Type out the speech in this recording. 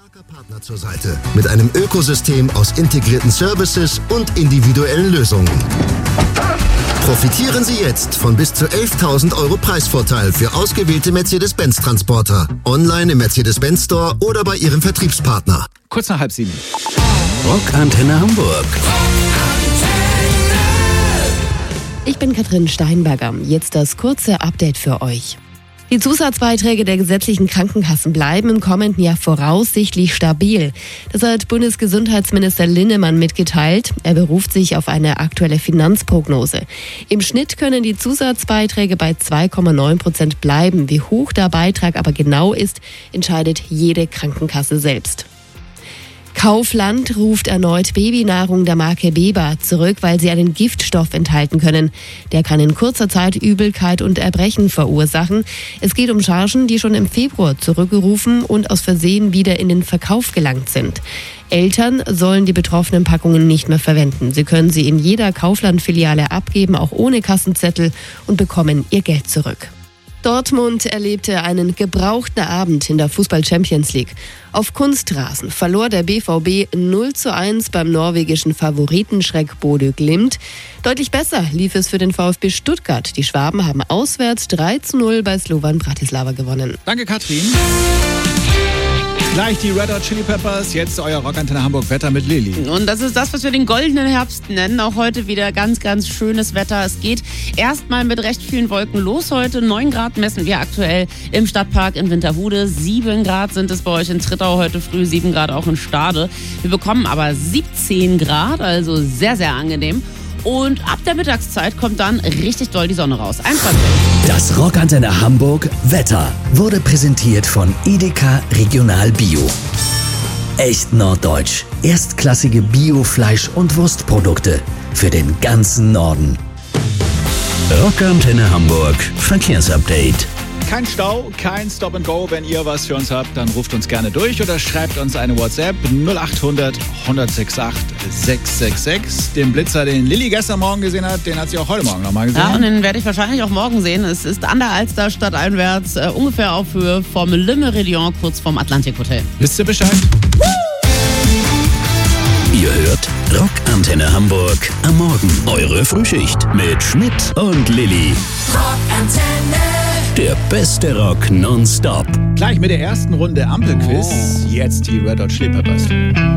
starker Partner zur Seite mit einem Ökosystem aus integrierten Services und individuellen Lösungen. Profitieren Sie jetzt von bis zu 11.000 € Preisvorteil für ausgewählte Mercedes-Benz-Transporter. Online im Mercedes-Benz Store oder bei Ihrem Vertriebspartner. Kurz nach 6:30. Rockantenne Hamburg. Ich bin Katrin Steinberger. Jetzt das kurze Update für euch. Die Zusatzbeiträge der gesetzlichen Krankenkassen bleiben im kommenden Jahr voraussichtlich stabil. Das hat Bundesgesundheitsminister Linnemann mitgeteilt. Er beruft sich auf eine aktuelle Finanzprognose. Im Schnitt können die Zusatzbeiträge bei 2,9% bleiben. Wie hoch der Beitrag aber genau ist, entscheidet jede Krankenkasse selbst. Kaufland ruft erneut Babynahrung der Marke Beba zurück, weil sie einen Giftstoff enthalten können. Der kann in kurzer Zeit Übelkeit und Erbrechen verursachen. Es geht um Chargen, die schon im Februar zurückgerufen und aus Versehen wieder in den Verkauf gelangt sind. Eltern sollen die betroffenen Packungen nicht mehr verwenden. Sie können sie in jeder Kaufland-Filiale abgeben, auch ohne Kassenzettel, und bekommen ihr Geld zurück. Dortmund erlebte einen gebrauchten Abend in der Fußball-Champions League. Auf Kunstrasen verlor der BVB 0:1 beim norwegischen Favoritenschreck Bodø Glimt. Deutlich besser lief es für den VfB Stuttgart. Die Schwaben haben auswärts 3:0 bei Slovan Bratislava gewonnen. Danke, Katrin. Gleich die Red Hot Chili Peppers, jetzt euer Rockantenne Hamburg Wetter mit Lilly. Und das ist das, was wir den goldenen Herbst nennen. Auch heute wieder ganz, ganz schönes Wetter. Es geht erstmal mit recht vielen Wolken los heute. 9 Grad messen wir aktuell im Stadtpark in Winterhude. 7 Grad sind es bei euch in Trittau heute früh, 7 Grad auch in Stade. Wir bekommen aber 17 Grad, also sehr, sehr angenehm. Und ab der Mittagszeit kommt dann richtig doll die Sonne raus. Einfach. Das Rockantenne Hamburg Wetter wurde präsentiert von Edeka Regional Bio. Echt norddeutsch. Erstklassige Bio-Fleisch- und Wurstprodukte für den ganzen Norden. Rockantenne Hamburg Verkehrsupdate. Kein Stau, kein Stop and Go. Wenn ihr was für uns habt, dann ruft uns gerne durch oder schreibt uns eine WhatsApp 0800 168 666. Den Blitzer, den Lilly gestern Morgen gesehen hat, den hat sie auch heute Morgen nochmal gesehen. Ja, und den werde ich wahrscheinlich auch morgen sehen. Es ist an der Alster stadteinwärts, ungefähr auf Höhe vom Le Méridien, kurz vom Atlantik Hotel. Wisst ihr Bescheid? Ihr hört Rockantenne Hamburg am Morgen. Eure Frühschicht mit Schmidt und Lilly. Rockantenne. Der beste Rock nonstop. Gleich mit der ersten Runde Ampelquiz. Jetzt die Red Hot Chili Peppers.